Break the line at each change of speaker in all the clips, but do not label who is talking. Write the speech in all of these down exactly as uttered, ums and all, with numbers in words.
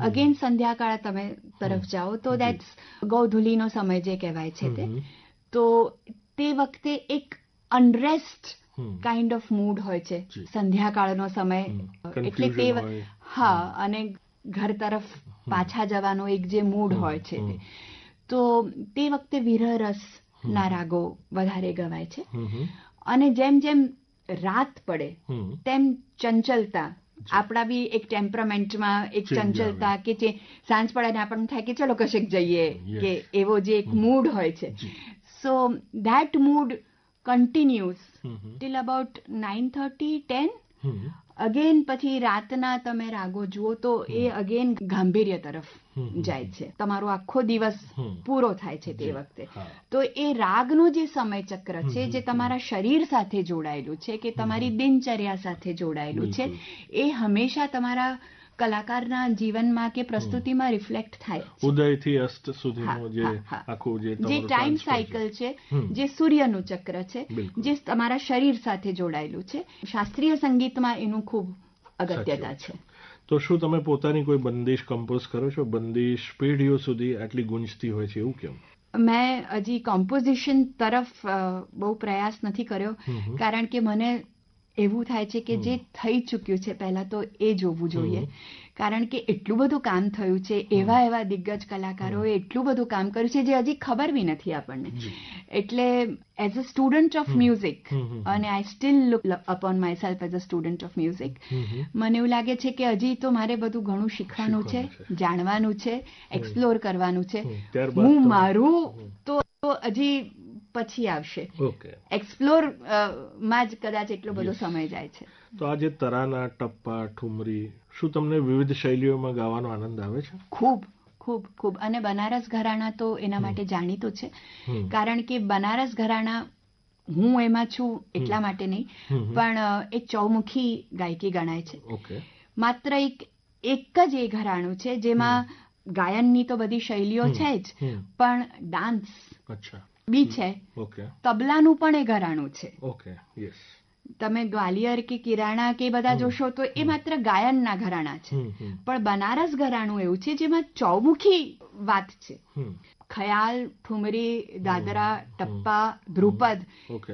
Again સંધ્યાકાળ તમે તરફ જાઓ તો દેટ્સ ગૌધુલીનો સમય જે કહેવાય છે તે, તો તે વખતે એક અનરેસ્ટ કાઇન્ડ ઓફ મૂડ હોય છે સંધ્યાકાળનો સમય, એટલે તે હા અને ઘર તરફ પાછા જવાનો એક જે મૂડ હોય છે તે, તો તે વખતે વિરહ રસ ના રાગો વધારે ગવાય છે. અને જેમ જેમ રાત પડે તેમ ચંચલતા, આપણા બી એક ટેમ્પરામેન્ટમાં એક ચંચલતા કે જે સાંજ પડે ને આપણને થાય કે ચલો કશેક જઈએ, કે એવો જે એક મૂડ હોય છે. So that mood continues till about nine thirty ten. Again પછી રાતના તમે રાગો જુઓ તો એ અગેન ગાંભીર્ય તરફ જાય છે, તમારો આખો દિવસ પૂરો થાય છે તે વખતે. તો એ રાગનો જે સમય ચક્ર છે જે તમારા શરીર સાથે જોડાયેલું છે કે તમારી દિનચર્યા સાથે જોડાયેલું છે, એ હંમેશા તમારા કલાકારના જીવનમાં કે પ્રસ્તુતિમાં રિફ્લેક્ટ થાય છે.
ઉદયથી અસ્ત સુધીનો જે આખું જે
જે ટાઈમ સાયકલ છે, જે સૂર્યનું ચક્ર છે, જે તમારા શરીર સાથે જોડાયેલું છે, શાસ્ત્રીય સંગીતમાં એનું ખૂબ અગત્યતા છે.
તો શું તમે પોતાની કોઈ બંદિશ કમ્પોઝ કરો છો? બંદિશ પેઢીઓ સુધી આટલી ગુંજતી હોય છે એવું કેમ?
મેં હજી કોમ્પોઝિશન તરફ બહુ પ્રયાસ નથી કર્યો, કારણ કે મને એવું થાય છે કે જે થઈ ચૂક્યું છે પહેલા તો એ જોવું જોઈએ, કારણ કે એટલું બધું કામ થયું છે, એવા એવા દિગ્ગજ કલાકારોએ એટલું બધું કામ કર્યું છે જે હજી ખબર બી નથી આપણને. એટલે as a student of music, અને I still look upon my self as a student of music, મને એવું લાગે છે કે હજી તો મારે બધું ઘણું શીખવાનું છે, જાણવાનું છે, એક્સપ્લોર કરવાનું છે. હું મારું તો હજી પછી આવશે, એક્સપ્લોર માં જ કદાચ એટલો બધો સમય જાય છે.
તો આજે તરાના, ટપ્પા, ઠુમરી, શું તમને વિવિધ શૈલીઓમાં ગાવાનો આનંદ આવે છે?
ખૂબ ખૂબ ખૂબ. અને બનારસ ઘરાણા તો એના માટે જાણીતું છે, કારણ કે બનારસ ઘરાણા, હું એમાં છું એટલા માટે નહીં, પણ એ ચૌમુખી ગાયકી ગણાય છે. માત્ર એક એક જ એ ઘરાણું છે જેમાં ગાયનની તો બધી શૈલીઓ છે જ, પણ ડાન્સ બી છે, તબલાનું પણ એ ઘરાણું છે. તમે ગ્વાલિયર કે કિરાણા કે બધા જોશો તો એ માત્ર ગાયનના ઘરાણા છે, પણ બનારસ ઘરાણું એવું છે જેમાં ચૌમુખી વાત છે. ખ્યાલ, ઠુમરી, દાદરા, ટપ્પા, ધ્રુપદ,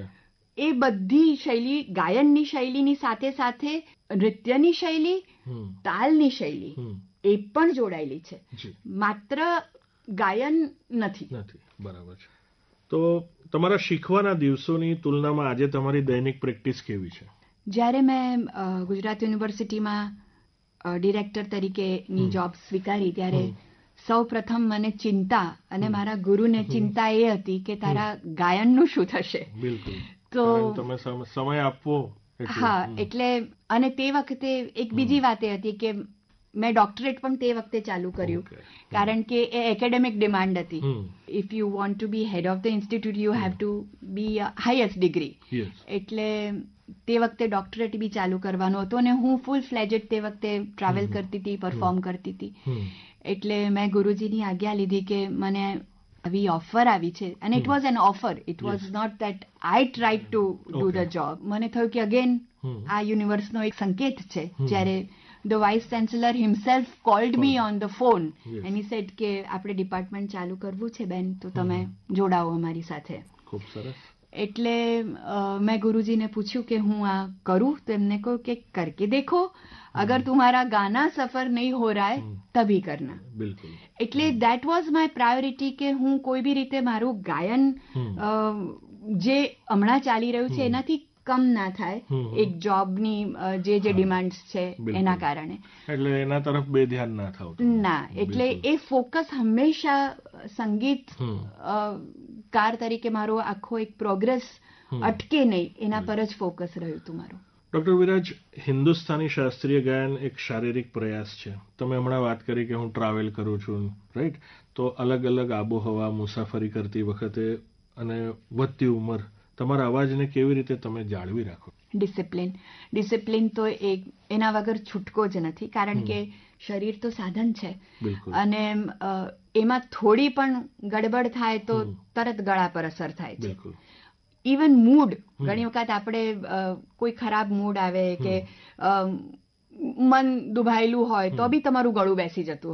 એ બધી શૈલી ગાયનની શૈલીની સાથે સાથે નૃત્યની શૈલી, તાલની શૈલી એ પણ જોડાયેલી છે, માત્ર ગાયન નથી.
બરાબર છે. તો તમારા શીખવાના દિવસોની તુલનામાં આજે તમારી દૈનિક પ્રેક્ટિસ કેવી છે?
જ્યારે મેં ગુજરાત યુનિવર્સિટીમાં ડિરેક્ટર તરીકેની જોબ સ્વીકારી ત્યારે સૌ પ્રથમ મને ચિંતા, અને મારા ગુરુને ચિંતા એ હતી કે તારા ગાયનનું શું થશે.
તો તમે સમય આપવો.
હા, એટલે અને તે વખતે એક બીજી વાત એ હતી કે મેં ડોક્ટરેટ પણ તે વખતે ચાલુ કર્યું, કારણ કે એ એકેડેમિક ડિમાન્ડ હતી. If you want to B head of the institute you have to B highest degree, એટલે તે વખતે ડોક્ટરેટ બી ચાલુ કરવાનો હતો, અને હું ફૂલ ફ્લેજેડ તે વખતે ટ્રાવેલ કરતી હતી, પરફોર્મ કરતી હતી. એટલે મેં ગુરુજીની આજ્ઞા લીધી કે મને આવી ઓફર આવી છે, અને it was an offer, it was not that I tried to do the job. મને થયું કે અગેન આ યુનિવર્સનો એક સંકેત છે, જ્યારે the vice chancellor himself called me on the phone and he said કે આપણે ડિપાર્ટમેન્ટ ચાલુ કરવું છે બેન, તો તમે જોડાઓ અમારી સાથે.
ખૂબ સરસ.
એટલે મેં ગુરુજીને પૂછ્યું કે હું આ કરું, તો એમને કહ્યું કે કરકે દેખો, અગર તુમ્હારા ગાના સફર નહીં હો રહા હૈ તભી કરના.
બિલકુલ.
એટલે દેટ વોઝ માય પ્રાયોરિટી કે હું કોઈ બી રીતે મારું ગાયન જે હમણાં ચાલી રહ્યું છે એનાથી કમ ના થાય, એક જોબની જે જે ડિમાન્ડ્સ છે એના કારણે.
એટલે એના તરફ બે ધ્યાન ના થાવ.
ના, એટલે એ ફોકસ હંમેશા સંગીત કાર તરીકે મારો આખો એક પ્રોગ્રેસ અટકે નહીં એના પર જ ફોકસ રહ્યું હતું મારું.
ડોક્ટર વિરાજ, હિન્દુસ્તાની શાસ્ત્રીય ગાયન એક શારીરિક પ્રયાસ છે. તમે હમણાં વાત કરી કે હું ટ્રાવેલ કરું છું, રાઈટ? તો અલગ અલગ આબોહવા, મુસાફરી કરતી વખતે અને વધતી ઉંમર, તમારા અવાજને કેવી રીતે તમે જાળવી રાખો?
ડિસિપ્લિન. ડિસિપ્લિન તો એક એના વગર છૂટકો જ નથી, કારણ કે શરીર તો સાધન છે, અને એમાં થોડી પણ ગડબડ થાય તો તરત ગળા પર અસર થાય છે. ઇવન મૂડ, ઘણી વખત આપણે કોઈ ખરાબ મૂડ આવે કે મન દુભાયેલું હોય તો બી તમારું ગળું બેસી જતું